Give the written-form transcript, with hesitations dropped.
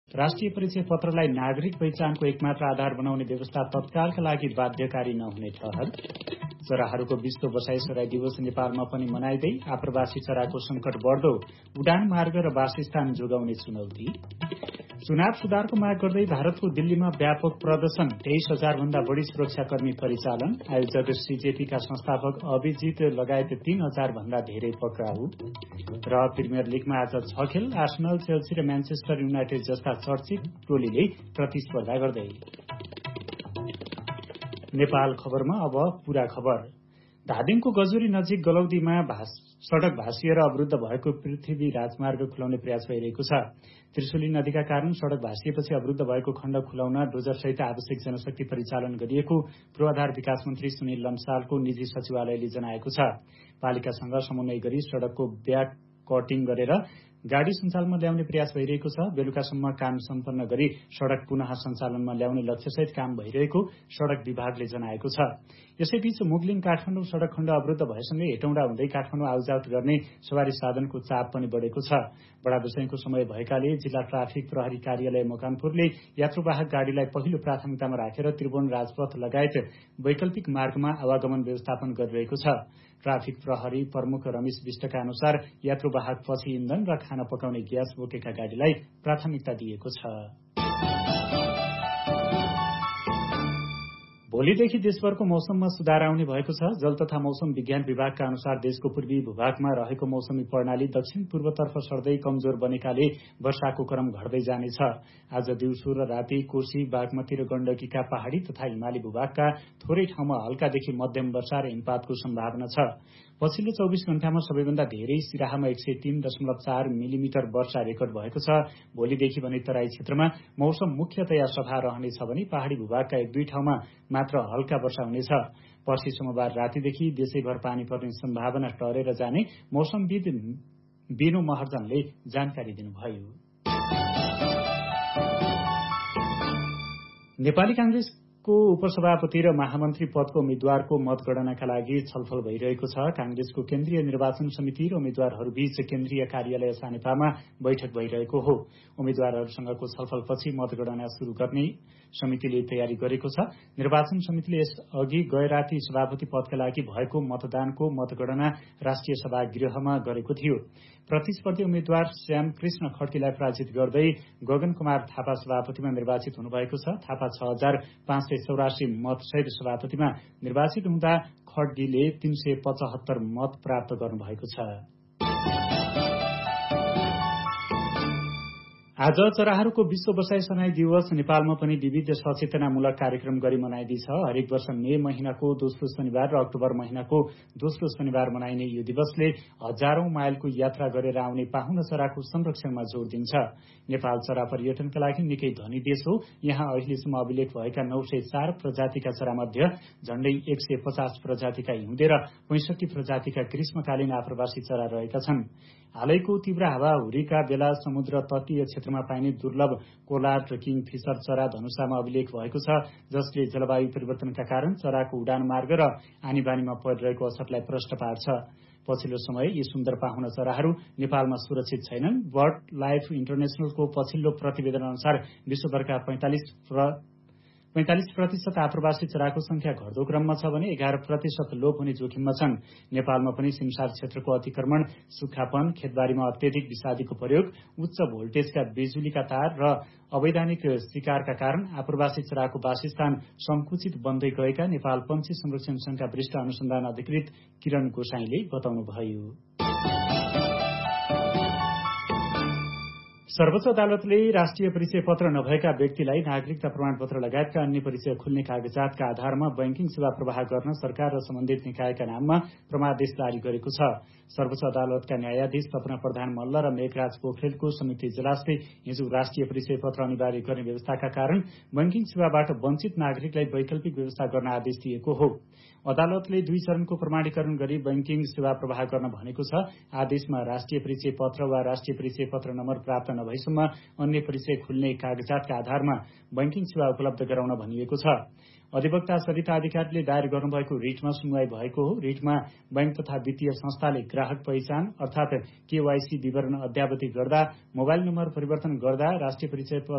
राष्ट्रिय परिचय पत्रलाई नागरिक पहिचानको एकमात्र आधार बनाउने व्यवस्था तत्कालका लागि बाध्यकारी नहुने ठहर। चराहरूको विश्व बसाइसराई दिवस नेपालमा पनि मनाइँदै आप्रवासी चराको संकट बढ्दो, उडान मार्ग र वासस्थान जोगाउने चुनौती। चुनाव सुधारको माग गर्दै भारतको दिल्लीमा व्यापक प्रदर्शन, 23,000 भन्दा बढ़ी सुरक्षाकर्मी परिचालन। आयोजक सीजेपीका संस्थापक अभिजित लगायत 3,000 भन्दा धेरै पक्राउ। र प्रिमियर लीगमा आज 6 खेल, आर्सेनल, चेल्सी र म्यानचेस्टर युनाइटेड जस्ता चर्चित टोलीले प्रतिस्पर्धा गर्दै। नेपाल खबरमा अब पूरा खबर। धादिङको गजुरी नजिक गलौदीमा सड़क भासिएर अवरुद्ध भएको पृथ्वी राजमार्ग खुलाउने प्रयास भइरहेको छ। त्रिशुली नदीका कारण सड़क भासिएपछि अवरुद्ध भएको खण्ड खुलाउन डोजरसहित आवश्यक जनशक्ति परिचालन गरिएको पूर्वाधार विकास मन्त्री सुनिल लम्सालको निजी सचिवालयले जनाएको छ। पालिकासँग समन्वय गरी सड़कको ब्याक कटिङ गरेर गाड़ी सञ्चालनमा ल्याउने प्रयास भइरहेको छ। बेलुकासम्म काम सम्पन्न गरी सड़क पुनः सञ्चालनमा ल्याउने लक्ष्यसहित काम भइरहेको सड़क विभागले जनाएको छ। यसैबीच मुगलिङ काठमाडौँ सड़क खण्ड अवरुद्ध भएसँगै हेटौँडा हुँदै काठमाडौँ आउजाउट गर्ने सवारी साधनको चाप पनि बढ़ेको छ। बडा दशैंको समय भएकाले जिल्ला ट्राफिक प्रहरी कार्यालय मकवानपुरले यात्रुवाहक गाड़ीलाई पहिलो प्राथमिकतामा राखेर त्रिभुवन राजपथ लगायत वैकल्पिक मार्गमा आवागमन व्यवस्थापन गरिरहेको छ। ट्राफिक प्रहरी प्रमुख रमेश विष्टका अनुसार यात्रुवाहक पछि इन्धन र खाना पकाउने ग्यास बोकेका गाड़ीलाई प्राथमिकता दिएको छ। भोलिदेखि देशभरको मौसममा सुधार आउने भएको छ। जल तथा मौसम विज्ञान विभागका अनुसार देशको पूर्वी भूभागमा रहेको मौसमी प्रणाली दक्षिण पूर्वतर्फ सर्दै कमजोर बनेकाले वर्षाको क्रम घट्दै जानेछ। आज दिउँसो र राति कोशी, बागमती र गण्डकीका पहाड़ी तथा हिमाली भूभागका थोरै ठाउँमा हल्कादेखि मध्यम वर्षा र हिमपातको सम्भावना छ। पछिल्लो 24 घण्टामा सबैभन्दा धेरै सिराहामा 103.4 मिलिमिटर वर्षा रेकर्ड भएको छ। भोलिदेखि भने तराई क्षेत्रमा मौसम मुख्यतया सफा रहनेछ भने पहाड़ी भूभागका 1-2 ठाउँमा मात्र हल्का वर्षा हुनेछ। पर्सि सोमबार रातिदेखि देशैभर पानी पर्ने सम्भावना टरेर जाने मौसमविद बिनु महर्जनले जानकारी दिनुभयो। नेपाली कांग्रेसको उपसभापति र महामन्त्री पदको उम्मेद्वारको मतगणनाका लागि छलफल भइरहेको छ। कांग्रेसको केन्द्रीय निर्वाचन समिति र उम्मेद्वारहरूबीच केन्द्रीय कार्यालय सानेपामा बैठक भइरहेको हो। उम्मेद्वारहरूसँगको छलफलपछि मतगणना शुरू गर्ने समितिले तयारी गरेको छ। निर्वाचन समितिले यसअघि गैराती सभापति पदका लागि भएको मतदानको मतगणना राष्ट्रिय सभागृहमा गरेको थियो। प्रतिस्पर्धी उम्मेद्वार श्याम कृष्ण खड्कीलाई पराजित गर्दै गगन कुमार थापा सभापतिमा निर्वाचित हुनुभएको छ। थापा 6,584 मतसहित सभापतिमा निर्वाचित हुँदा खड्गीले 375 मत प्राप्त गर्नुभएको छ। आज चराहरूको विश्व बसाई सनाई दिवस नेपालमा पनि विविध सचेतनामूलक कार्यक्रम गरी मनाइँदैछ। हरेक वर्ष मे महिनाको दोस्रो शनिबार र अक्टोबर महिनाको दोस्रो शनिबार मनाइने यो दिवसले हजारौं माइलको यात्रा गरेर आउने पाहुना चराको संरक्षणमा जोड़ दिन्छ। नेपाल चरा पर्यटनका लागि निकै धनी देश हो। यहाँ अहिलेसम्म अभिलेख भएका 904 प्रजातिका चरामध्ये झण्डै 150 प्रजातिका हिउँदे र 65 प्रजातिका ग्रीष्मकालीन आप्रवासी चरा रहेका छन्। हालैको तीव्र हावाहुरीका बेला समुद्र तटीय क्षेत्रमा पाइने दुर्लभ कोलार्ड र किङ फिशर चरा धनुषामा अभिलेख भएको छ, जसले जलवायु परिवर्तनका कारण चराको उडान मार्ग र आनीबानीमा परिरहेको असरलाई प्रष्ट पार्छ। पछिल्लो समय यी सुन्दर पाहुना चराहरू नेपालमा सुरक्षित छैनन्। बर्ड लाइफ इन्टरनेशनलको पछिल्लो प्रतिवेदन अनुसार विश्वभरका 45% आप्रवासी चराको संख्या घट्दो क्रममा छ भने 11% लोप हुने जोखिममा छन्। नेपालमा पनि सिमसार क्षेत्रको अतिक्रमण, सुक्खापन, खेतबारीमा अत्यधिक विषादीको प्रयोग, उच्च भोल्टेजका बिजुलीका तार र अवैधानिक शिकारका कारण आप्रवासी चराको वासस्थान संकुचित बन्दै गएका नेपाल पन्छी संरक्षण संघका वरिष्ठ अनुसन्धान अधिकृत किरण गोसाईले बताउनुभयो। सर्वोच्च अदालतले राष्ट्रिय परिचय पत्र नभएका व्यक्तिलाई नागरिकता प्रमाणपत्र लगायतका अन्य परिचय खुल्ने कागजातका आधारमा बैंकिङ सेवा प्रवाह गर्न सरकार र सम्बन्धित निकायका नाममा प्रमादेश जारी गरेको छ। सर्वोच्च अदालतका न्यायाधीश सपना प्रधान मल्ल र मेघराज पोखरेलको संयुक्त इजलासले हिजो राष्ट्रिय परिचय पत्र अनिवार्य गर्ने व्यवस्थाका कारण बैंकिङ सेवाबाट वञ्चित नागरिकलाई वैकल्पिक व्यवस्था गर्न आदेश दिएको हो। अदालतले 2 चरणको प्रमाणीकरण गरी बैंकिङ सेवा प्रवाह गर्न भनेको छ। आदेशमा राष्ट्रिय परिचय पत्र वा राष्ट्रिय परिचय पत्र नम्बर प्राप्त नभएसम्म अन्य परिचय खुल्ने कागजातका आधारमा बैंकिङ सेवा उपलब्ध गराउन भनिएको छ। अधिवक्ता सरिता अधिकारीले दायर गर्नुभएको रिटमा सुनवाई भएको हो। रिटमा बैंक तथा वित्तीय संस्थाले ग्राहक पहिचान अर्थात केवाईसी विवरण अद्यावधि गर्दा, मोबाइल नम्बर परिवर्तन गर्दा, राष्ट्रिय परिचय